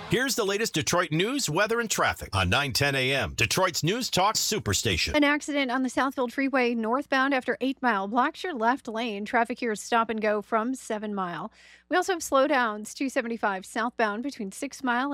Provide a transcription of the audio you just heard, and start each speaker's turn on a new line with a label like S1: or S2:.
S1: Here's the latest Detroit news, weather, and traffic on 9:10 a.m. Detroit's News Talk Superstation.
S2: An accident on the Southfield Freeway northbound after 8 Mile blocks your left lane. Traffic here is stop and go from 7 Mile. We also have slowdowns 275 southbound between 6 Mile